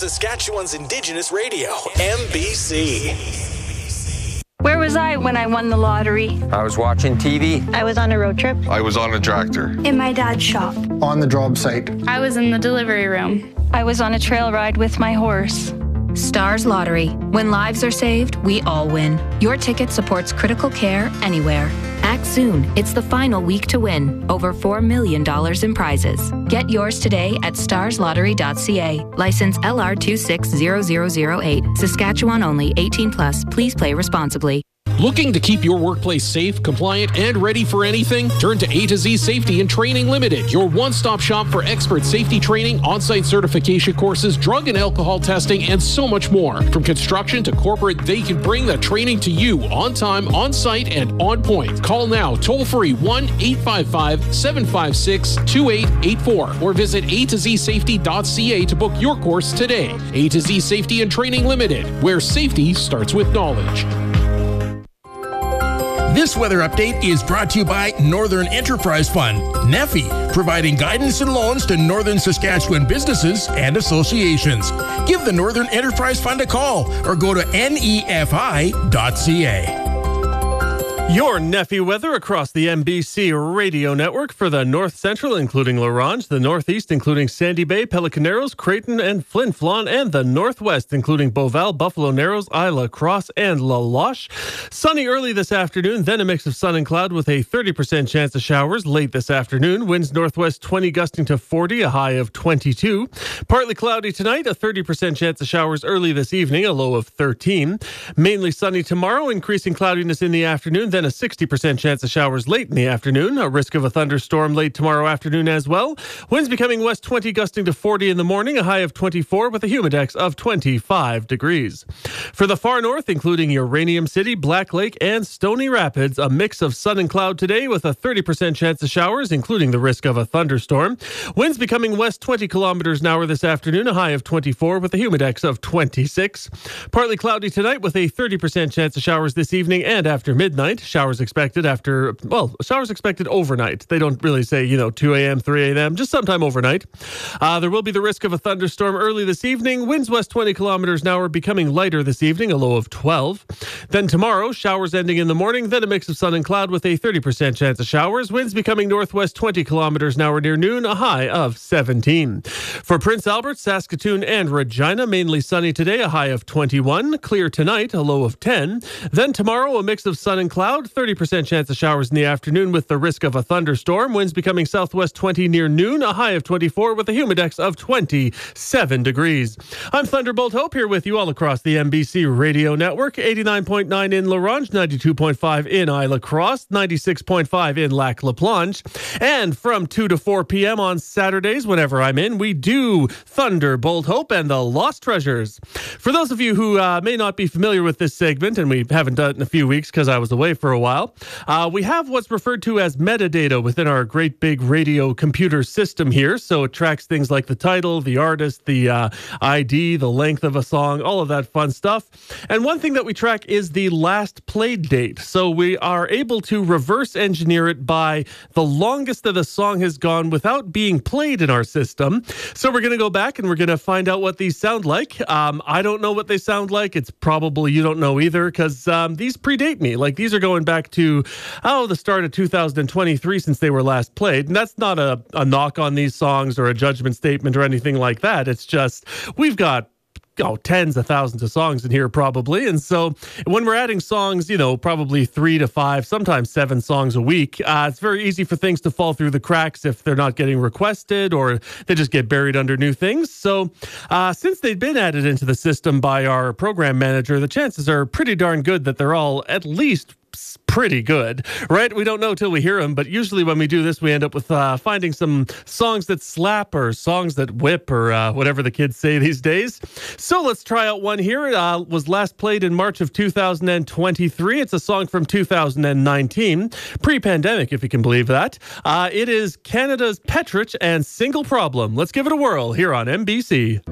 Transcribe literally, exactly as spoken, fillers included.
Saskatchewan's Indigenous radio, M B C. Where was I when I won the lottery? I was watching T V. I was on a road trip. I was on a tractor. In my dad's shop. On the job site. I was in the delivery room. I was on a trail ride with my horse. Stars Lottery. When lives are saved, we all win. Your ticket supports critical care anywhere. Act soon. It's the final week to win. Over four million dollars in prizes. Get yours today at stars lottery dot c a. License L R two six zero zero zero eight. Saskatchewan only. eighteen plus. Please play responsibly. Looking to keep your workplace safe, compliant, and ready for anything? Turn to A to Z Safety and Training Limited, your one-stop shop for expert safety training, on-site certification courses, drug and alcohol testing, and so much more. From construction to corporate, they can bring the training to you on time, on site, and on point. Call now, toll-free one eight five five, seven five six, two eight eight four or visit a to z safety dot c a to book your course today. A to Z Safety and Training Limited, where safety starts with knowledge. This weather update is brought to you by Northern Enterprise Fund, N E F I, providing guidance and loans to Northern Saskatchewan businesses and associations. Give the Northern Enterprise Fund a call or go to N E F I dot c a. Your N E F I weather across the M B C radio network for the North Central, including La Ronge, the Northeast, including Sandy Bay, Pelican Narrows, Creighton, and Flin Flon, and the Northwest, including Beauval, Buffalo Narrows, Isla Cross, and La Loche. Sunny early this afternoon, then a mix of sun and cloud with a thirty percent chance of showers late this afternoon. Winds northwest twenty, gusting to forty, a high of twenty-two. Partly cloudy tonight, a thirty percent chance of showers early this evening, a low of thirteen. Mainly sunny tomorrow, increasing cloudiness in the afternoon, then a sixty percent chance of showers late in the afternoon. A risk of a thunderstorm late tomorrow afternoon as well. Winds becoming west twenty, gusting to forty in the morning, a high of twenty-four with a humidex of twenty-five degrees. For the far north, including Uranium City, Black Lake, and Stony Rapids, a mix of sun and cloud today with a thirty percent chance of showers, including the risk of a thunderstorm. Winds becoming west twenty kilometers an hour this afternoon, a high of twenty-four with a humidex of twenty-six. Partly cloudy tonight with a thirty percent chance of showers this evening and after midnight. Showers expected after, well, showers expected overnight. They don't really say, you know, two a.m., three a.m., just sometime overnight. Uh, there will be the risk of a thunderstorm early this evening. Winds west twenty kilometers an hour, becoming lighter this evening, a low of twelve. Then tomorrow, showers ending in the morning, then a mix of sun and cloud with a thirty percent chance of showers. Winds becoming northwest twenty kilometers an hour near noon, a high of seventeen. For Prince Albert, Saskatoon, and Regina, mainly sunny today, a high of twenty-one. Clear tonight, a low of ten. Then tomorrow, a mix of sun and cloud, thirty percent chance of showers in the afternoon with the risk of a thunderstorm. Winds becoming southwest twenty near noon, a high of twenty-four with a humidex of twenty-seven degrees. I'm Thunderbolt Hope here with you all across the M B C radio network. eighty-nine point nine in La Ronge, ninety-two point five in Isla Cross, ninety-six point five in Lac La Planche. And from two to four p.m. on Saturdays, whenever I'm in, we do Thunderbolt Hope and the Lost Treasures. For those of you who uh, may not be familiar with this segment, and we haven't done it in a few weeks because I was away for a while, Uh, we have what's referred to as metadata within our great big radio computer system here. So it tracks things like the title, the artist, the uh, I D, the length of a song, all of that fun stuff. And one thing that we track is the last played date. So we are able to reverse engineer it by the longest that a song has gone without being played in our system. So we're going to go back and we're going to find out what these sound like. Um, I don't know what they sound like. It's probably you don't know either because um, these predate me. Like these are going back to oh, the start of two thousand twenty-three since they were last played. And that's not a, a knock on these songs or a judgment statement or anything like that. It's just we've got oh, tens of thousands of songs in here probably. And so when we're adding songs, you know, probably three to five, sometimes seven songs a week, uh, it's very easy for things to fall through the cracks if they're not getting requested or they just get buried under new things. So uh, since they've been added into the system by our program manager, the chances are pretty darn good that they're all at least pretty good, right? We don't know till we hear them, but usually when we do this, we end up with uh, finding some songs that slap or songs that whip or uh, whatever the kids say these days. So let's try out one here. It uh, was last played in March of two thousand twenty-three. It's a song from two thousand nineteen, pre-pandemic, if you can believe that. Uh, it is Canada's Petrich and Single Problem. Let's give it a whirl here on M B C.